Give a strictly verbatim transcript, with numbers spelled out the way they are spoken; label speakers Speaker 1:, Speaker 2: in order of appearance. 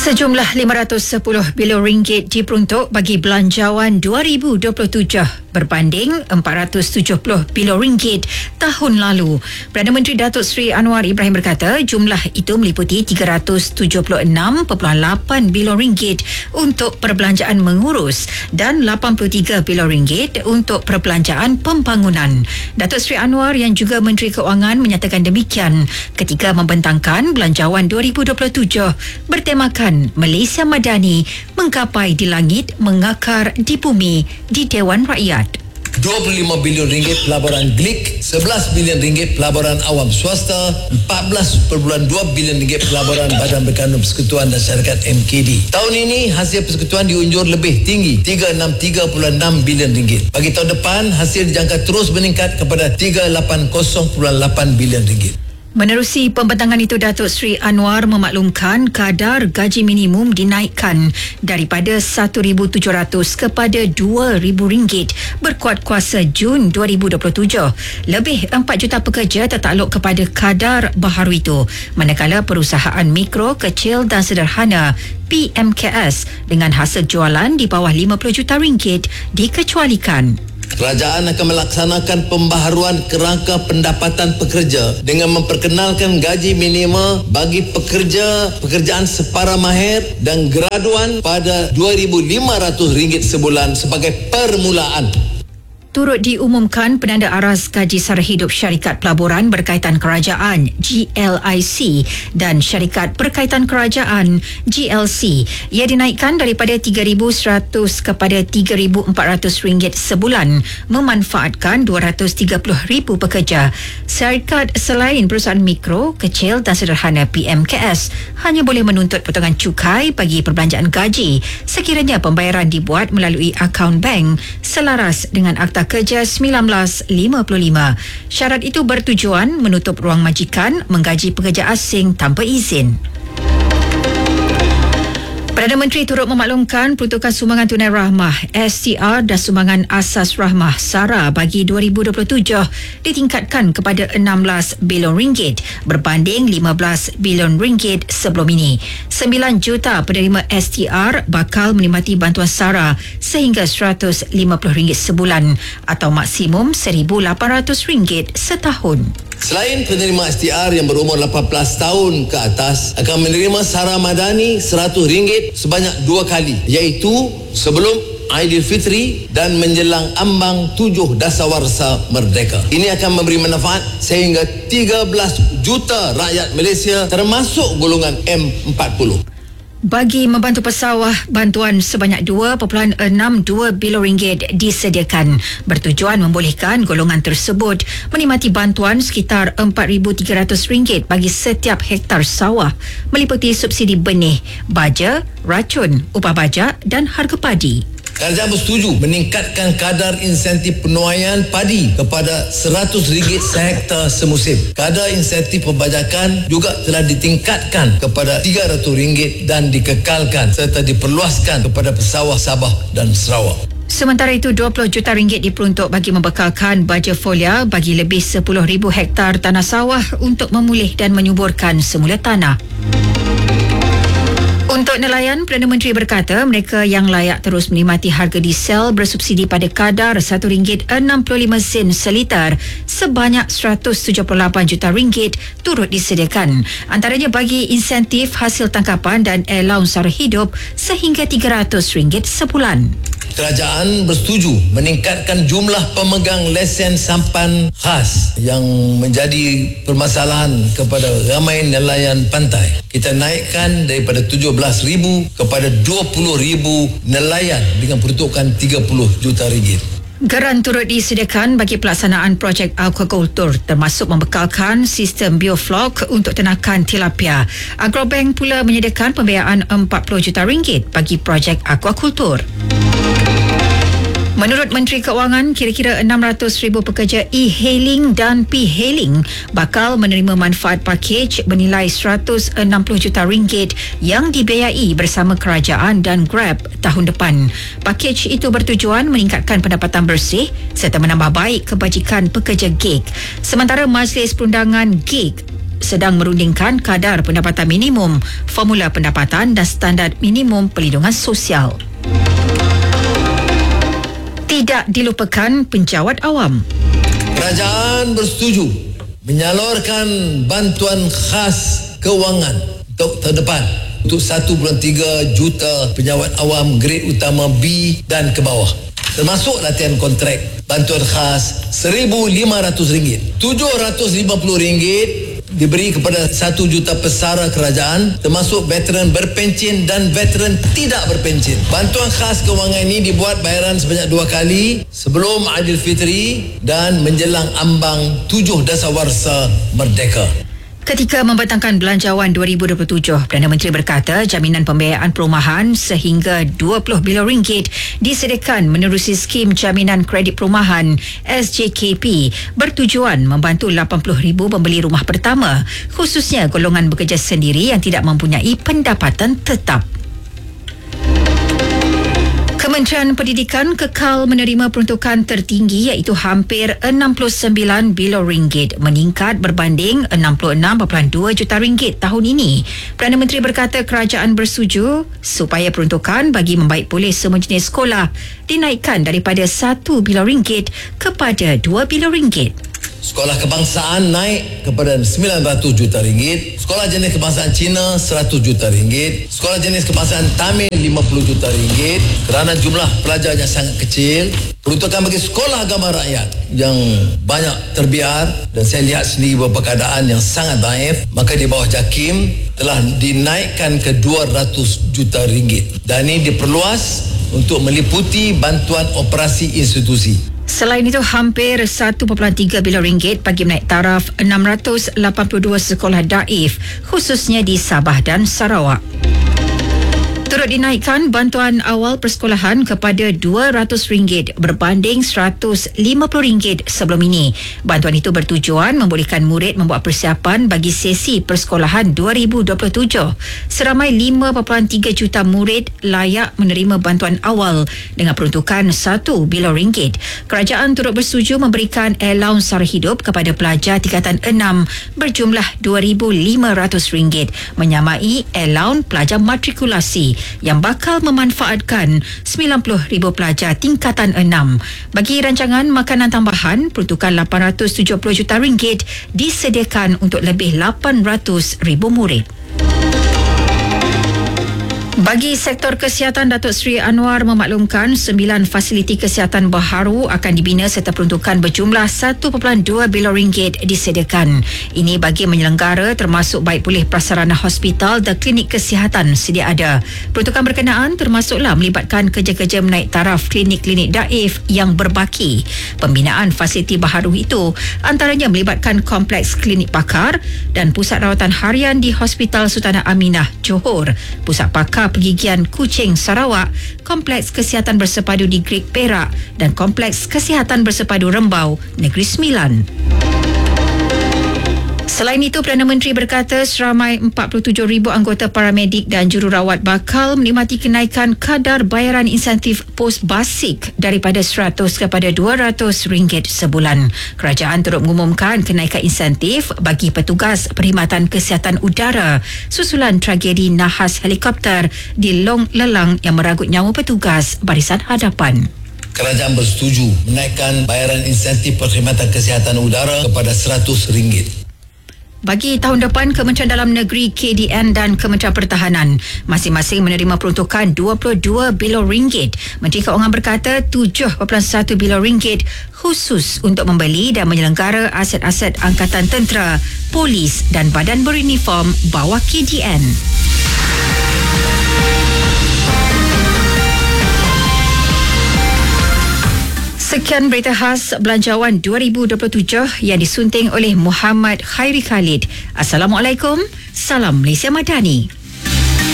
Speaker 1: Sejumlah lima ratus sepuluh bilion ringgit diperuntuk bagi belanjawan dua ribu dua puluh tujuh berbanding empat ratus tujuh puluh bilion ringgit tahun lalu. Perdana Menteri Datuk Seri Anwar Ibrahim berkata jumlah itu meliputi tiga ratus tujuh puluh enam perpuluhan lapan bilion ringgit untuk perbelanjaan mengurus dan lapan puluh tiga bilion ringgit untuk perbelanjaan pembangunan. Datuk Seri Anwar yang juga Menteri Keuangan menyatakan demikian ketika membentangkan belanjawan dua ribu dua puluh tujuh bertemakan Malaysia Madani menggapai di langit, mengakar di bumi di Dewan Rakyat.
Speaker 2: dua puluh lima bilion ringgit pelaburan G L I C, sebelas bilion ringgit pelaburan awam swasta, empat belas perpuluhan dua bilion ringgit pelaburan Badan Berkandung Persekutuan dan Syarikat M K D. Tahun ini hasil persekutuan diunjur lebih tinggi, tiga ratus enam puluh tiga perpuluhan enam bilion ringgit. Bagi tahun depan, hasil dijangka terus meningkat kepada tiga ratus lapan puluh perpuluhan lapan bilion ringgit.
Speaker 1: Menerusi pembentangan itu, Datuk Seri Anwar memaklumkan kadar gaji minimum dinaikkan daripada satu ribu tujuh ratus kepada dua ribu ringgit berkuat kuasa Jun dua ribu dua puluh tujuh. Lebih empat juta pekerja tertakluk kepada kadar baharu itu, manakala perusahaan mikro, kecil dan sederhana P M K S dengan hasil jualan di bawah lima puluh juta ringgit dikecualikan.
Speaker 2: Kerajaan akan melaksanakan pembaharuan kerangka pendapatan pekerja dengan memperkenalkan gaji minima bagi pekerja pekerjaan separa mahir dan graduan pada dua ribu lima ratus ringgit sebulan sebagai permulaan.
Speaker 1: Turut diumumkan penanda aras gaji sara hidup syarikat pelaburan berkaitan kerajaan G L I C dan syarikat berkaitan kerajaan G L C. Ia dinaikkan daripada tiga ribu seratus kepada tiga ribu empat ratus ringgit sebulan, memanfaatkan dua ratus tiga puluh ribu pekerja. Syarikat selain perusahaan mikro, kecil dan sederhana P M K S hanya boleh menuntut potongan cukai bagi perbelanjaan gaji sekiranya pembayaran dibuat melalui akaun bank selaras dengan Akta Kerja seribu sembilan ratus lima puluh lima. Syarat itu bertujuan menutup ruang majikan menggaji pekerja asing tanpa izin. Perdana Menteri turut memaklumkan peruntukan sumbangan tunai rahmah S T R dan sumbangan asas rahmah SARA bagi dua ribu dua puluh tujuh ditingkatkan kepada enam belas bilion ringgit berbanding lima belas bilion ringgit sebelum ini. sembilan juta penerima S T R bakal menikmati bantuan SARA sehingga seratus lima puluh ringgit sebulan atau maksimum seribu lapan ratus ringgit setahun.
Speaker 2: Selain penerima S T R yang berumur lapan belas tahun ke atas akan menerima SARA Madani seratus ringgit sebanyak dua kali, iaitu sebelum Aidilfitri dan menjelang ambang tujuh Dasawarsa Merdeka. Ini akan memberi manfaat sehingga tiga belas juta rakyat Malaysia termasuk golongan M empat puluh.
Speaker 1: Bagi membantu pesawah, bantuan sebanyak dua perpuluhan enam dua bilion ringgit disediakan bertujuan membolehkan golongan tersebut menikmati bantuan sekitar empat ribu tiga ratus ringgit bagi setiap hektar sawah meliputi subsidi benih, baja, racun, upah baja dan harga padi.
Speaker 2: Kerajaan bersetuju meningkatkan kadar insentif penuaian padi kepada seratus ringgit sehektar semusim. Kadar insentif perbajakan juga telah ditingkatkan kepada tiga ratus ringgit dan dikekalkan serta diperluaskan kepada pesawah Sabah dan Sarawak.
Speaker 1: Sementara itu, dua puluh juta ringgit diperuntuk bagi membekalkan baja folia bagi lebih sepuluh ribu hektar tanah sawah untuk memulih dan menyuburkan semula tanah. Untuk nelayan, Perdana Menteri berkata mereka yang layak terus menikmati harga diesel bersubsidi pada kadar satu ringgit enam puluh lima sen seliter sebanyak seratus tujuh puluh lapan juta ringgit turut disediakan. Antaranya bagi insentif hasil tangkapan dan allowance sara hidup sehingga tiga ratus ringgit sebulan.
Speaker 2: Kerajaan bersetuju meningkatkan jumlah pemegang lesen sampan khas yang menjadi permasalahan kepada ramai nelayan pantai. Kita naikkan daripada tujuh belas ribu kepada dua puluh ribu nelayan dengan peruntukan tiga puluh juta ringgit.
Speaker 1: Geran turut disediakan bagi pelaksanaan projek aquaculture termasuk membekalkan sistem bioflok untuk ternakan tilapia. Agrobank pula menyediakan pembiayaan empat puluh juta ringgit bagi projek aquaculture. Menurut Menteri Keuangan, kira-kira enam ratus ribu pekerja e-hailing dan p-hailing bakal menerima manfaat pakej bernilai seratus enam puluh juta ringgit yang dibiayai bersama kerajaan dan Grab tahun depan. Pakej itu bertujuan meningkatkan pendapatan bersih serta menambah baik kebajikan pekerja gig. Sementara Majlis Perundangan Gig sedang merundingkan kadar pendapatan minimum, formula pendapatan dan standard minimum perlindungan sosial. Tidak dilupakan penjawat awam.
Speaker 2: Kerajaan bersetuju menyalurkan bantuan khas kewangan untuk tahun depan untuk satu perpuluhan tiga juta penjawat awam grade utama B dan ke bawah, termasuk latihan kontrak. Bantuan khas seribu lima ratus ringgit, tujuh ratus lima puluh ringgit diberi kepada satu juta pesara kerajaan, termasuk veteran berpencen dan veteran tidak berpencen. Bantuan khas kewangan ini dibuat bayaran sebanyak dua kali sebelum Aidilfitri dan menjelang ambang tujuh Dasawarsa Merdeka.
Speaker 1: Ketika membentangkan Belanjawan dua ribu dua puluh tujuh, Perdana Menteri berkata jaminan pembiayaan perumahan sehingga dua puluh bilion ringgit disediakan menerusi skim jaminan kredit perumahan S J K P bertujuan membantu lapan puluh ribu pembeli rumah pertama, khususnya golongan bekerja sendiri yang tidak mempunyai pendapatan tetap. Kementerian Pendidikan kekal menerima peruntukan tertinggi iaitu hampir enam puluh sembilan bilion ringgit, meningkat berbanding enam puluh enam perpuluhan dua juta ringgit tahun ini. Perdana Menteri berkata kerajaan bersetuju supaya peruntukan bagi membaik pulih semua jenis sekolah dinaikkan daripada satu bilion ringgit kepada dua bilion ringgit.
Speaker 2: Sekolah kebangsaan naik kepada sembilan ratus juta ringgit, sekolah jenis kebangsaan Cina seratus juta ringgit, sekolah jenis kebangsaan Tamil lima puluh juta ringgit. Kerana jumlah pelajar yang sangat kecil, peruntukan bagi sekolah agama rakyat yang banyak terbiar dan saya lihat sendiri beberapa keadaan yang sangat daif, maka di bawah JAKIM telah dinaikkan ke dua ratus juta ringgit dan ini diperluas untuk meliputi bantuan operasi institusi.
Speaker 1: Selain itu, hampir satu perpuluhan tiga bilion ringgit bagi menaik taraf enam ratus lapan puluh dua sekolah daif, khususnya di Sabah dan Sarawak. Turut dinaikkan bantuan awal persekolahan kepada dua ratus ringgit berbanding seratus lima puluh ringgit sebelum ini. Bantuan itu bertujuan membolehkan murid membuat persiapan bagi sesi persekolahan dua ribu dua puluh tujuh. Seramai lima perpuluhan tiga juta murid layak menerima bantuan awal dengan peruntukan satu bilion ringgit. Kerajaan turut bersetuju memberikan allowance sara hidup kepada pelajar tingkatan enam berjumlah dua ribu lima ratus ringgit, menyamai allowance pelajar matrikulasi yang bakal memanfaatkan sembilan puluh ribu pelajar tingkatan enam. Bagi rancangan makanan tambahan, peruntukan lapan ratus tujuh puluh juta ringgit disediakan untuk lebih lapan ratus ribu murid. Bagi sektor kesihatan, Datuk Seri Anwar memaklumkan sembilan fasiliti kesihatan baharu akan dibina serta peruntukan berjumlah satu perpuluhan dua bilion ringgit disediakan. Ini bagi menyelenggara termasuk baik pulih prasarana hospital dan klinik kesihatan sedia ada. Peruntukan berkenaan termasuklah melibatkan kerja-kerja menaik taraf klinik-klinik daif yang berbaki. Pembinaan fasiliti baharu itu antaranya melibatkan kompleks klinik pakar dan pusat rawatan harian di Hospital Sultanah Aminah, Johor, pusat pakar Pergigian Kuching, Sarawak, kompleks kesihatan bersepadu di Great Perak dan kompleks kesihatan bersepadu Rembau, Negeri Sembilan. Selain itu, Perdana Menteri berkata seramai empat puluh tujuh ribu anggota paramedik dan jururawat bakal menikmati kenaikan kadar bayaran insentif pos basik daripada seratus kepada dua ratus ringgit sebulan. Kerajaan turut mengumumkan kenaikan insentif bagi petugas perkhidmatan kesihatan udara susulan tragedi nahas helikopter di Long Lelang yang meranggut nyawa petugas barisan hadapan.
Speaker 2: Kerajaan bersetuju menaikkan bayaran insentif perkhidmatan kesihatan udara kepada seratus ringgit.
Speaker 1: Bagi tahun depan, Kementerian Dalam Negeri, K D N dan Kementerian Pertahanan masing-masing menerima peruntukan dua puluh dua bilion ringgit. Menteri Keuangan berkata tujuh perpuluhan satu bilion ringgit khusus untuk membeli dan menyelenggara aset-aset Angkatan Tentera, Polis dan Badan Beruniform bawah K D N. Sekian berita khas Belanjawan dua ribu dua puluh tujuh yang disunting oleh Muhammad Khairi Khalid. Assalamualaikum, salam Malaysia Madani.